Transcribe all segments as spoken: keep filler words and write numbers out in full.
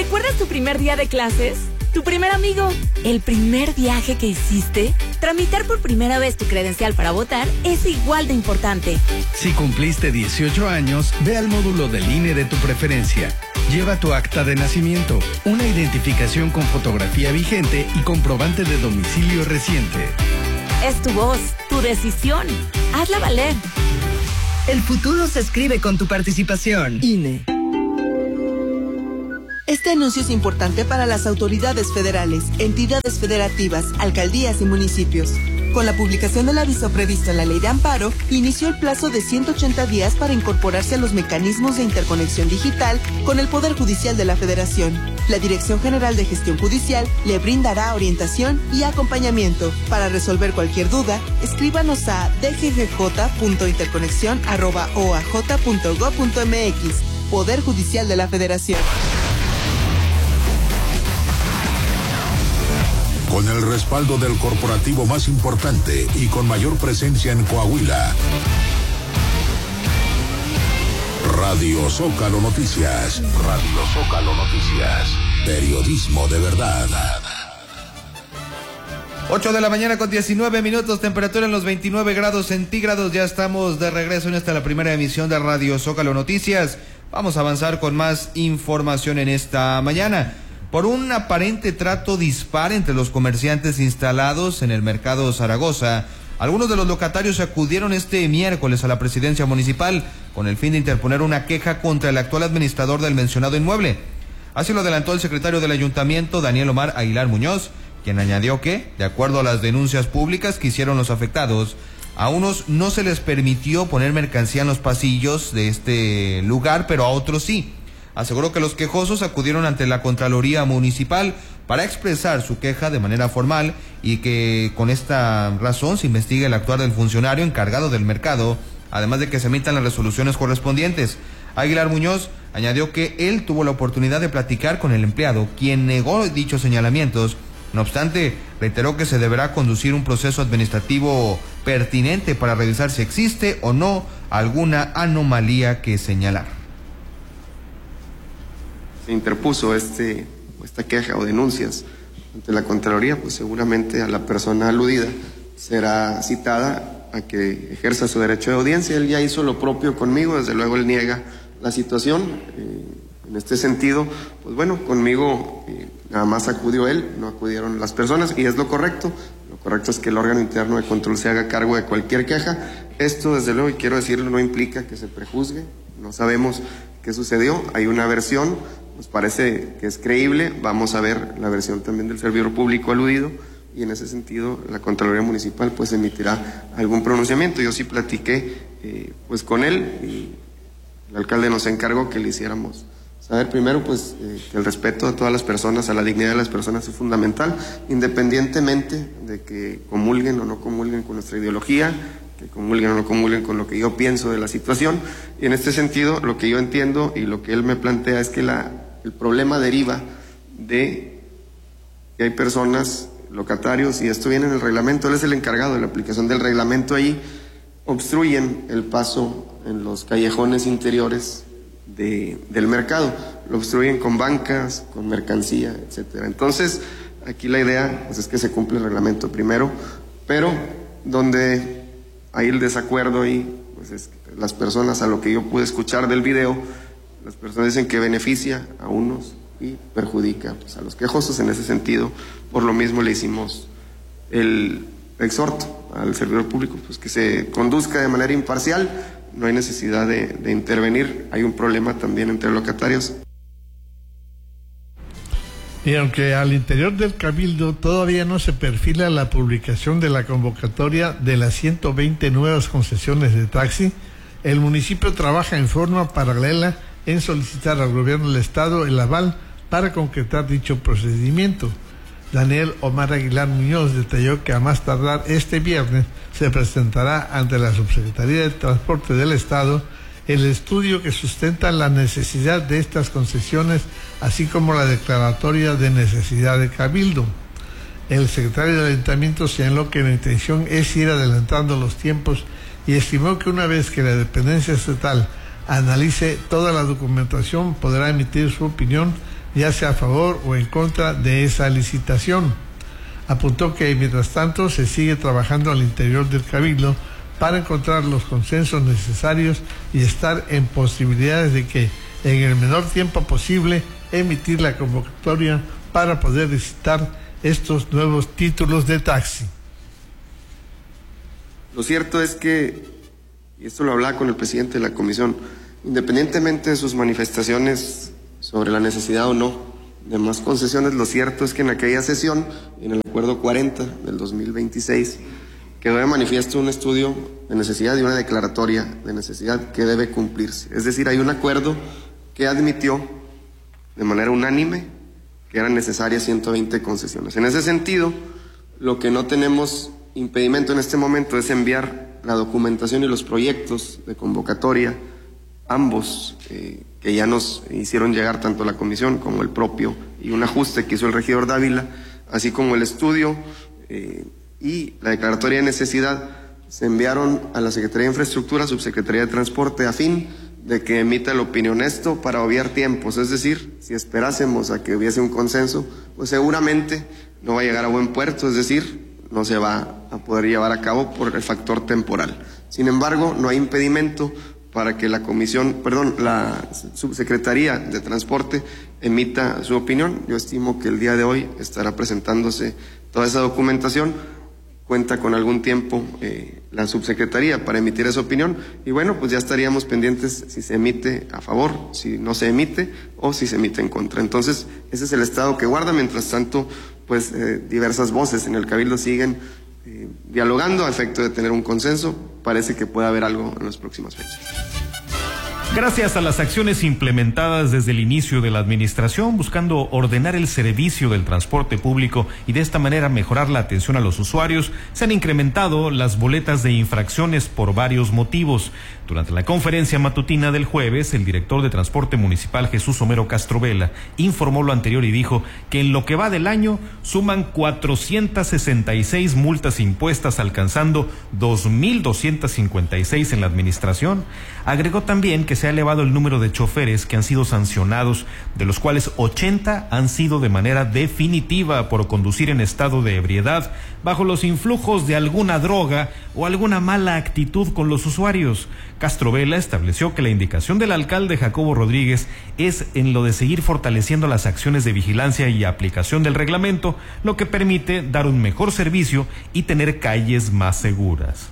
¿Recuerdas tu primer día de clases? ¿Tu primer amigo? ¿El primer viaje que hiciste? Tramitar por primera vez tu credencial para votar es igual de importante. Si cumpliste dieciocho años, ve al módulo del I N E de tu preferencia. Lleva tu acta de nacimiento, una identificación con fotografía vigente y comprobante de domicilio reciente. Es tu voz, tu decisión. Hazla valer. El futuro se escribe con tu participación. I N E. Este anuncio es importante para las autoridades federales, entidades federativas, alcaldías y municipios. Con la publicación del aviso previsto en la Ley de Amparo, inició el plazo de ciento ochenta días para incorporarse a los mecanismos de interconexión digital con el Poder Judicial de la Federación. La Dirección General de Gestión Judicial le brindará orientación y acompañamiento. Para resolver cualquier duda, escríbanos a d g g j punto interconexión arroba o a j punto gob punto m x. Poder Judicial de la Federación. Con el respaldo del corporativo más importante y con mayor presencia en Coahuila. Radio Zócalo Noticias. Radio Zócalo Noticias. Periodismo de verdad. ocho de la mañana con diecinueve minutos, temperatura en los veintinueve grados centígrados. Ya estamos de regreso en esta la primera emisión de Radio Zócalo Noticias. Vamos a avanzar con más información en esta mañana. Por un aparente trato dispar entre los comerciantes instalados en el mercado Zaragoza, algunos de los locatarios acudieron este miércoles a la presidencia municipal con el fin de interponer una queja contra el actual administrador del mencionado inmueble. Así lo adelantó el secretario del ayuntamiento, Daniel Omar Aguilar Muñoz, quien añadió que, de acuerdo a las denuncias públicas que hicieron los afectados, a unos no se les permitió poner mercancía en los pasillos de este lugar, pero a otros sí. Aseguró que los quejosos acudieron ante la Contraloría Municipal para expresar su queja de manera formal y que con esta razón se investigue el actuar del funcionario encargado del mercado, además de que se emitan las resoluciones correspondientes. Aguilar Muñoz añadió que él tuvo la oportunidad de platicar con el empleado, quien negó dichos señalamientos. No obstante, reiteró que se deberá conducir un proceso administrativo pertinente para revisar si existe o no alguna anomalía que señalar. Se interpuso este, esta queja o denuncias ante la Contraloría, pues seguramente a la persona aludida será citada a que ejerza su derecho de audiencia. Él ya hizo lo propio conmigo, desde luego él niega la situación. Eh, en este sentido, pues bueno, conmigo eh, nada más acudió él, no acudieron las personas, y es lo correcto. Lo correcto es que el órgano interno de control se haga cargo de cualquier queja. Esto, desde luego, y quiero decirlo, no implica que se prejuzgue. No sabemos qué sucedió, hay una versión. Nos parece que es creíble, vamos a ver la versión también del servidor público aludido y en ese sentido la Contraloría Municipal pues emitirá algún pronunciamiento. Yo sí platiqué eh, pues con él y el alcalde nos encargó que le hiciéramos saber primero pues eh, que el respeto a todas las personas, a la dignidad de las personas es fundamental, independientemente de que comulguen o no comulguen con nuestra ideología, que comulguen o no comulguen con lo que yo pienso de la situación. Y en este sentido lo que yo entiendo y lo que él me plantea es que la el problema deriva de que hay personas, locatarios, y esto viene en el reglamento, él es el encargado de la aplicación del reglamento ahí, obstruyen el paso en los callejones interiores de, del mercado, lo obstruyen con bancas, con mercancía, etcétera. Entonces, aquí la idea pues, es que se cumpla el reglamento primero, pero donde hay el desacuerdo ahí, pues es que las personas, a lo que yo pude escuchar del video, las personas dicen que beneficia a unos y perjudica pues, a los quejosos. En ese sentido, por lo mismo le hicimos el exhorto al servidor público pues que se conduzca de manera imparcial, no hay necesidad de, de intervenir, hay un problema también entre locatarios. Y aunque al interior del Cabildo todavía no se perfila la publicación de la convocatoria de las ciento veinte nuevas concesiones de taxi, el municipio trabaja en forma paralela en solicitar al gobierno del estado el aval para concretar dicho procedimiento. Daniel Omar Aguilar Muñoz detalló que a más tardar este viernes se presentará ante la Subsecretaría de Transporte del Estado el estudio que sustenta la necesidad de estas concesiones, así como la declaratoria de necesidad de Cabildo. El secretario del Ayuntamiento señaló que la intención es ir adelantando los tiempos y estimó que una vez que la dependencia estatal analice toda la documentación podrá emitir su opinión ya sea a favor o en contra de esa licitación. Apuntó que mientras tanto se sigue trabajando al interior del Cabildo para encontrar los consensos necesarios y estar en posibilidades de que en el menor tiempo posible emitir la convocatoria para poder licitar estos nuevos títulos de taxi. Lo cierto es que, y esto lo hablaba con el presidente de la comisión, independientemente de sus manifestaciones sobre la necesidad o no de más concesiones, lo cierto es que en aquella sesión, en el acuerdo cuarenta del dos mil veintiséis, quedó de manifiesto un estudio de necesidad y una declaratoria de necesidad que debe cumplirse. Es decir, hay un acuerdo que admitió de manera unánime que eran necesarias ciento veinte concesiones. En ese sentido, lo que no tenemos impedimento en este momento es enviar la documentación y los proyectos de convocatoria, ambos eh, que ya nos hicieron llegar tanto la comisión como el propio, y un ajuste que hizo el regidor Dávila, así como el estudio eh, y la declaratoria de necesidad, se enviaron a la Secretaría de Infraestructura, Subsecretaría de Transporte, a fin de que emita la opinión esto para obviar tiempos. Es decir, si esperásemos a que hubiese un consenso, pues seguramente no va a llegar a buen puerto, es decir, no se va a poder llevar a cabo por el factor temporal. Sin embargo, no hay impedimento para que la comisión, perdón, la Subsecretaría de Transporte emita su opinión. Yo estimo que el día de hoy estará presentándose toda esa documentación. Cuenta con algún tiempo eh, la Subsecretaría para emitir esa opinión, y bueno, pues ya estaríamos pendientes si se emite a favor, si no se emite o si se emite en contra. Entonces, ese es el estado que guarda. Mientras tanto, pues eh, diversas voces en el Cabildo siguen eh, dialogando a efecto de tener un consenso. Parece que puede haber algo en las próximas fechas. Gracias a las acciones implementadas desde el inicio de la administración, buscando ordenar el servicio del transporte público y de esta manera mejorar la atención a los usuarios, se han incrementado las boletas de infracciones por varios motivos. Durante la conferencia matutina del jueves, el director de Transporte Municipal, Jesús Homero Castro Vela, informó lo anterior y dijo que en lo que va del año suman cuatrocientas sesenta y seis multas impuestas, alcanzando dos mil doscientas cincuenta y seis en la administración. Agregó también que se ha elevado el número de choferes que han sido sancionados, de los cuales ochenta han sido de manera definitiva por conducir en estado de ebriedad, bajo los influjos de alguna droga o alguna mala actitud con los usuarios. Castro Vela estableció que la indicación del alcalde Jacobo Rodríguez es en lo de seguir fortaleciendo las acciones de vigilancia y aplicación del reglamento, lo que permite dar un mejor servicio y tener calles más seguras.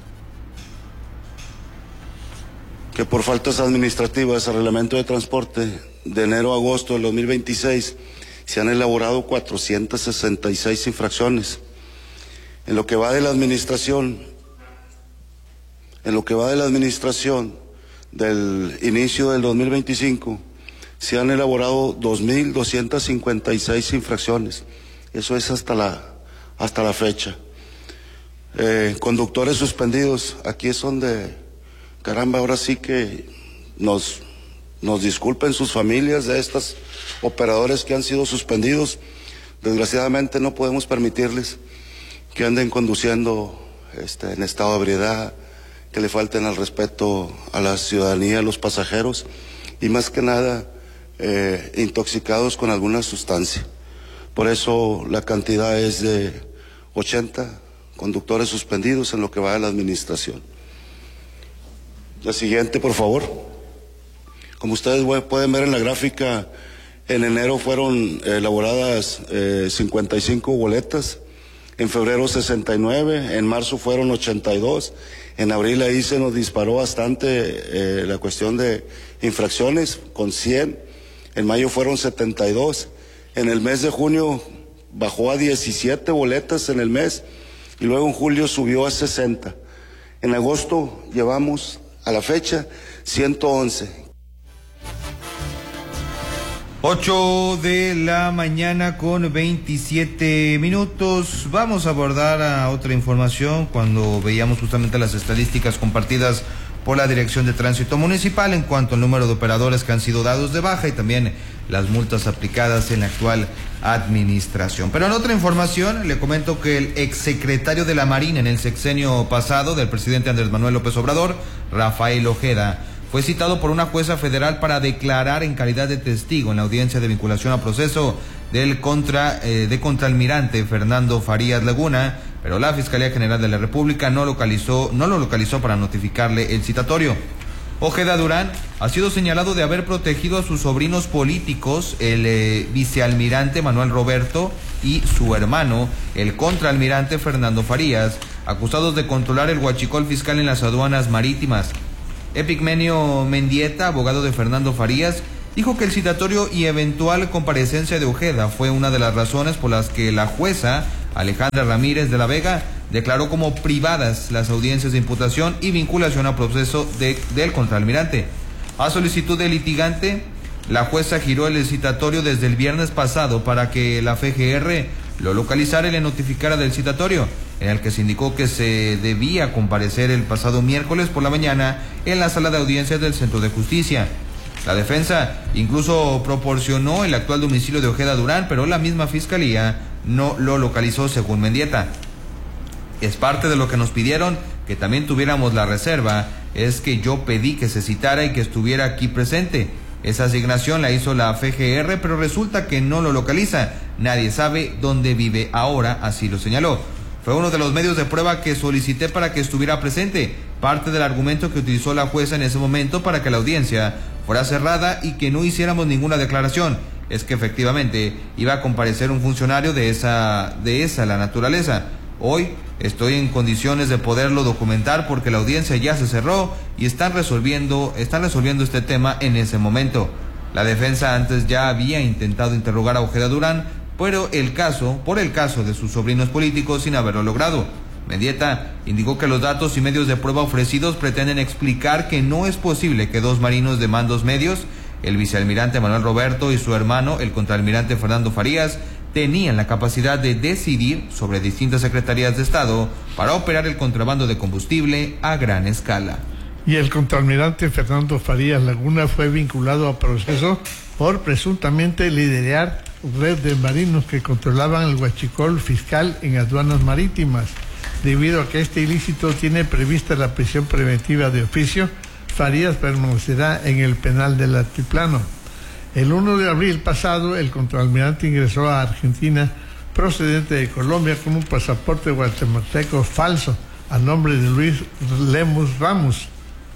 Que por faltas administrativas al reglamento de transporte de enero a agosto del dos mil veintiséis se han elaborado cuatrocientas sesenta y seis infracciones. En lo que va de la administración, en lo que va de la administración del inicio del dos mil veinticinco, se han elaborado dos mil doscientas cincuenta y seis infracciones. Eso es hasta la, hasta la fecha. Eh, conductores suspendidos, aquí es donde... Caramba, ahora sí que nos, nos disculpen sus familias de estos operadores que han sido suspendidos. Desgraciadamente no podemos permitirles que anden conduciendo este, en estado de ebriedad, que le falten al respeto a la ciudadanía, a los pasajeros, y más que nada eh, intoxicados con alguna sustancia. Por eso la cantidad es de ochenta conductores suspendidos en lo que va de la administración. La siguiente, por favor. Como ustedes pueden ver en la gráfica, en enero fueron elaboradas eh, cincuenta y cinco boletas, en febrero sesenta y nueve, en marzo fueron ochenta y dos, en abril ahí se nos disparó bastante eh, la cuestión de infracciones con cien, en mayo fueron setenta y dos, en el mes de junio bajó a diecisiete boletas en el mes y luego en julio subió a sesenta. En agosto llevamos a la fecha ciento once. ocho de la mañana con veintisiete minutos. Vamos a abordar a otra información cuando veíamos justamente las estadísticas compartidas por la Dirección de Tránsito Municipal en cuanto al número de operadores que han sido dados de baja y también las multas aplicadas en la actual administración. Pero en otra información le comento que el exsecretario de la Marina en el sexenio pasado del presidente Andrés Manuel López Obrador, Rafael Ojeda, fue citado por una jueza federal para declarar en calidad de testigo en la audiencia de vinculación a proceso del contra eh, de contraalmirante Fernando Farías Laguna, pero la Fiscalía General de la República no localizó no lo localizó para notificarle el citatorio. Ojeda Durán ha sido señalado de haber protegido a sus sobrinos políticos, el eh, vicealmirante Manuel Roberto y su hermano, el contraalmirante Fernando Farías, acusados de controlar el huachicol fiscal en las aduanas marítimas. Epigmenio Mendieta, abogado de Fernando Farías, dijo que el citatorio y eventual comparecencia de Ojeda fue una de las razones por las que la jueza Alejandra Ramírez de la Vega declaró como privadas las audiencias de imputación y vinculación a proceso de, del contraalmirante. A solicitud del litigante, la jueza giró el citatorio desde el viernes pasado para que la F G R lo localizara y le notificara del citatorio, en el que se indicó que se debía comparecer el pasado miércoles por la mañana en la sala de audiencias del Centro de Justicia. La defensa incluso proporcionó el actual domicilio de Ojeda Durán, pero la misma fiscalía no lo localizó, según Mendieta. Es parte de lo que nos pidieron, que también tuviéramos la reserva, es que yo pedí que se citara y que estuviera aquí presente. Esa asignación la hizo la F G R, pero resulta que no lo localiza. Nadie sabe dónde vive ahora, así lo señaló. Fue uno de los medios de prueba que solicité para que estuviera presente, parte del argumento que utilizó la jueza en ese momento para que la audiencia fuera cerrada y que no hiciéramos ninguna declaración. Es que efectivamente iba a comparecer un funcionario de esa, de esa la naturaleza. Hoy estoy en condiciones de poderlo documentar porque la audiencia ya se cerró y están resolviendo, están resolviendo este tema en ese momento. La defensa antes ya había intentado interrogar a Ojeda Durán, pero el caso, por el caso de sus sobrinos políticos sin haberlo logrado. Mendieta indicó que los datos y medios de prueba ofrecidos pretenden explicar que no es posible que dos marinos de mandos medios, el vicealmirante Manuel Roberto y su hermano, el contraalmirante Fernando Farías, tenían la capacidad de decidir sobre distintas secretarías de Estado para operar el contrabando de combustible a gran escala. Y el contraalmirante Fernando Farías Laguna fue vinculado a proceso por presuntamente liderar red de marinos que controlaban el huachicol fiscal en aduanas marítimas. Debido a que este ilícito tiene prevista la prisión preventiva de oficio, Farías permanecerá en el penal del altiplano. El primero de abril pasado, el contraalmirante ingresó a Argentina procedente de Colombia con un pasaporte guatemalteco falso a nombre de Luis Lemus Ramos.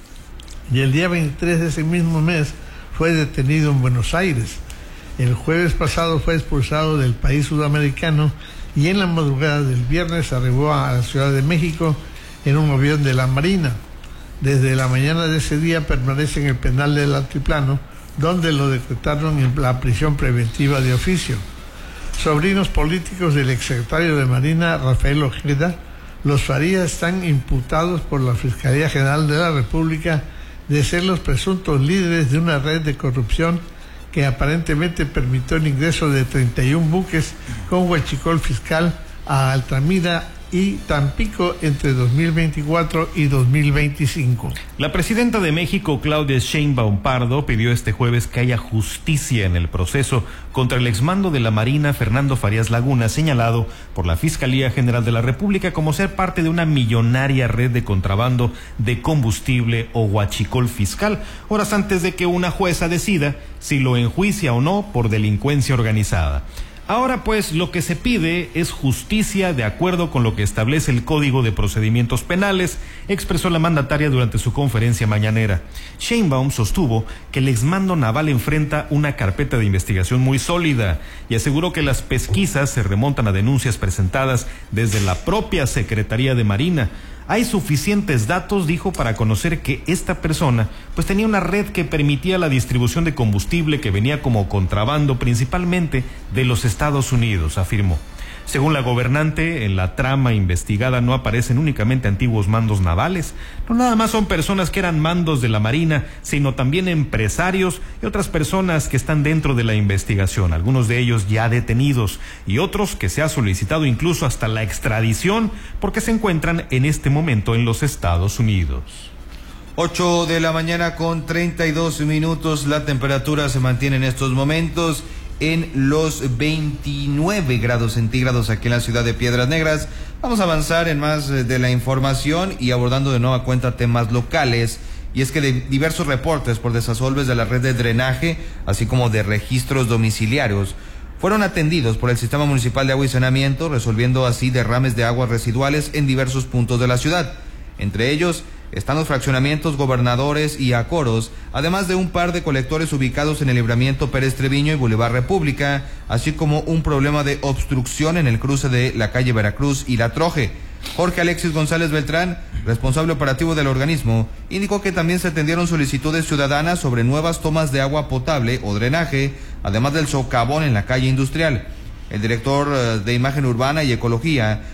Y el día veintitrés de ese mismo mes fue detenido en Buenos Aires. El jueves pasado fue expulsado del país sudamericano y en la madrugada del viernes arribó a la Ciudad de México en un avión de la Marina. Desde la mañana de ese día permanece en el penal del altiplano, donde lo decretaron en la prisión preventiva de oficio. Sobrinos políticos del exsecretario de Marina, Rafael Ojeda, los Farías están imputados por la Fiscalía General de la República de ser los presuntos líderes de una red de corrupción que aparentemente permitió el ingreso de treinta y un buques con huachicol fiscal a Altamira y Tampico entre dos mil veinticuatro y dos mil veinticinco. La presidenta de México, Claudia Sheinbaum Pardo, pidió este jueves que haya justicia en el proceso contra el exmando de la Marina, Fernando Farías Laguna, señalado por la Fiscalía General de la República como ser parte de una millonaria red de contrabando de combustible o huachicol fiscal, horas antes de que una jueza decida si lo enjuicia o no por delincuencia organizada. Ahora pues lo que se pide es justicia de acuerdo con lo que establece el Código de Procedimientos Penales, expresó la mandataria durante su conferencia mañanera. Sheinbaum sostuvo que el exmando naval enfrenta una carpeta de investigación muy sólida y aseguró que las pesquisas se remontan a denuncias presentadas desde la propia Secretaría de Marina. Hay suficientes datos, dijo, para conocer que esta persona pues tenía una red que permitía la distribución de combustible que venía como contrabando principalmente de los Estados Unidos, afirmó. Según la gobernante, en la trama investigada no aparecen únicamente antiguos mandos navales, no nada más son personas que eran mandos de la Marina, sino también empresarios y otras personas que están dentro de la investigación, algunos de ellos ya detenidos y otros que se ha solicitado incluso hasta la extradición porque se encuentran en este momento en los Estados Unidos. ocho de la mañana con treinta y dos minutos, la temperatura se mantiene en estos momentos en los veintinueve grados centígrados aquí en la ciudad de Piedras Negras. Vamos a avanzar en más de la información y abordando de nueva cuenta temas locales. Y es que de diversos reportes por desasolves de la red de drenaje, así como de registros domiciliarios, fueron atendidos por el Sistema Municipal de Agua y Saneamiento, resolviendo así derrames de aguas residuales en diversos puntos de la ciudad. Entre ellos están los fraccionamientos Gobernadores y Acoros, además de un par de colectores ubicados en el libramiento Pérez Treviño y Boulevard República, así como un problema de obstrucción en el cruce de la calle Veracruz y La Troje. Jorge Alexis González Beltrán, responsable operativo del organismo, indicó que también se atendieron solicitudes ciudadanas sobre nuevas tomas de agua potable o drenaje, además del socavón en la calle Industrial. El director de Imagen Urbana y Ecología